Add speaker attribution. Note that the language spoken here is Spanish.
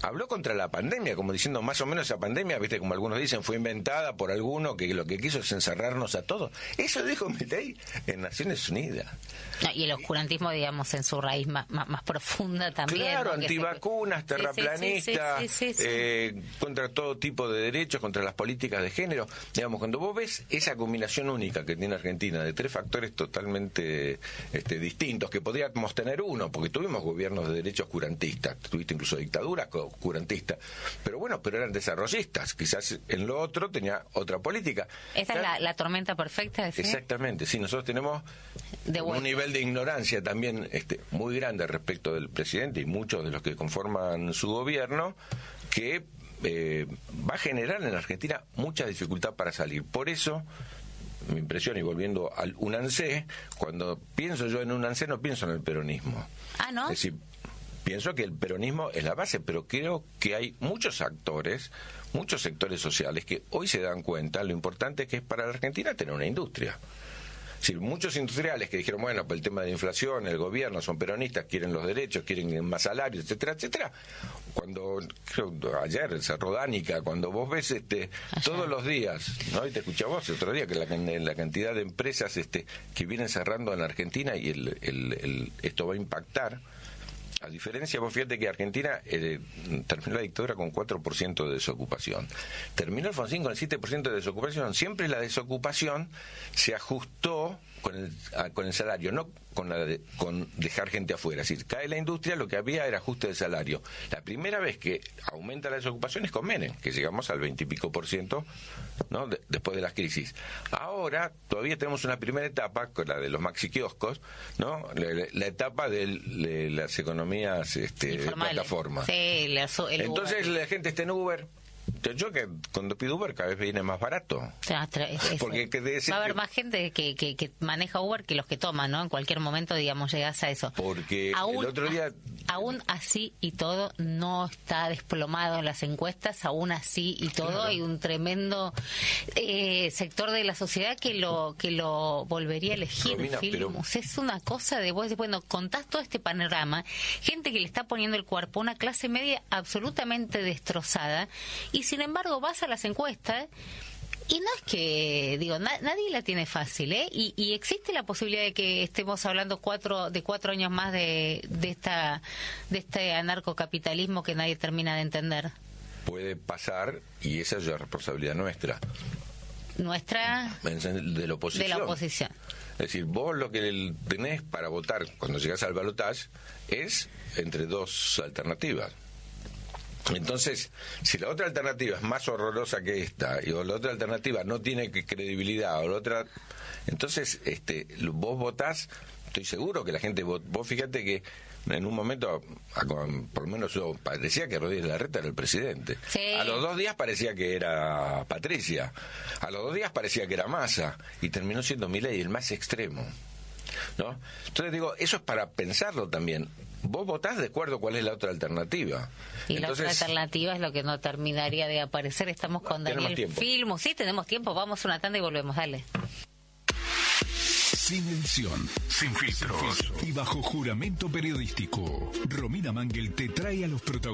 Speaker 1: habló contra la pandemia, como diciendo más o menos esa pandemia, viste, como algunos dicen, fue inventada por alguno que lo que quiso es encerrarnos a todos. Eso dijo Milei en Naciones Unidas.
Speaker 2: No, y el oscurantismo, digamos, en su raíz más profunda también.
Speaker 1: Claro,
Speaker 2: ¿no?
Speaker 1: Antivacunas, terraplanistas, contra todo tipo de derechos, contra las políticas de género. Digamos, cuando vos ves esa combinación única que tiene Argentina de tres factores totalmente distintos, que podríamos tener uno, porque tuvimos gobiernos de derecho oscurantistas, tuviste incluso dictaduras oscurantistas, pero eran desarrollistas, quizás en lo otro tenía otra política.
Speaker 2: Esa es la tormenta perfecta, ¿sí?
Speaker 1: Exactamente, sí, nosotros tenemos un nivel de ignorancia también muy grande respecto del presidente y muchos de los que conforman su gobierno, que va a generar en la Argentina mucha dificultad para salir. Por eso, mi impresión, y volviendo al UNANSE, cuando pienso yo en UNANSE no pienso en el peronismo.
Speaker 2: Ah, ¿no?
Speaker 1: Es decir, pienso que el peronismo es la base, pero creo que hay muchos actores, muchos sectores sociales que hoy se dan cuenta lo importante que es para la Argentina tener una industria. Es decir, muchos industriales que dijeron, bueno, por el tema de la inflación, el gobierno, son peronistas, quieren los derechos, quieren más salarios, etcétera, etcétera. Cuando, creo, ayer cerró Danica, cuando vos ves todos los días, ¿no? Y te escuché vos el otro día, que la cantidad de empresas que vienen cerrando en la Argentina y esto va a impactar. A diferencia, vos fíjate que Argentina terminó la dictadura con 4% de desocupación. Terminó Alfonsín con el 7% de desocupación. Siempre la desocupación se ajustó con el salario, no con dejar gente afuera. Es decir, cae la industria, lo que había era ajuste de salario. La primera vez que aumenta la desocupación es con Menem, que llegamos al 20 y pico %, ¿no? Después de las crisis. Ahora todavía tenemos una primera etapa, con la de los maxi kioscos, ¿no? La etapa de las economías de plataforma.
Speaker 2: Sí,
Speaker 1: entonces
Speaker 2: Uber.
Speaker 1: La gente está en Uber. Yo que cuando pido Uber cada vez viene más barato. Porque
Speaker 2: va a haber más gente que maneja Uber que los que toman, ¿no? En cualquier momento, digamos, llegas a eso.
Speaker 1: Porque el otro día...
Speaker 2: Aún así y todo, no está desplomado en las encuestas, aún así y todo, claro. Hay un tremendo sector de la sociedad que lo volvería a elegir.
Speaker 1: Romina,
Speaker 2: es una cosa de vos, bueno, contás todo este panorama, gente que le está poniendo el cuerpo, una clase media absolutamente destrozada, y sin embargo vas a las encuestas y no es que, digo, nadie la tiene fácil, ¿eh? Y existe la posibilidad de que estemos hablando 4 años más de este anarcocapitalismo que nadie termina de entender.
Speaker 1: Puede pasar, y esa es la responsabilidad nuestra.
Speaker 2: ¿Nuestra?
Speaker 1: De la oposición.
Speaker 2: De la oposición.
Speaker 1: Es decir, vos lo que tenés para votar cuando llegás al balotaje es entre dos alternativas. Entonces, si la otra alternativa es más horrorosa que esta, o la otra alternativa no tiene credibilidad, o la otra, entonces vos votás, estoy seguro que la gente vos fíjate que en un momento, por lo menos yo, parecía que Rodríguez Larreta era el presidente.
Speaker 2: Sí.
Speaker 1: A los 2 días parecía que era Patricia, a los 2 días parecía que era Massa, y terminó siendo Milei, el más extremo, ¿no? Entonces digo, eso es para pensarlo también. Vos votás de acuerdo cuál es la otra alternativa.
Speaker 2: Y entonces, la otra alternativa es lo que no terminaría de aparecer. Estamos con Daniel Filmo. Sí, tenemos tiempo. Vamos a una tanda y volvemos. Dale.
Speaker 3: Sin edición, sin filtros y bajo juramento periodístico, Romina Mangel te trae a los protagonistas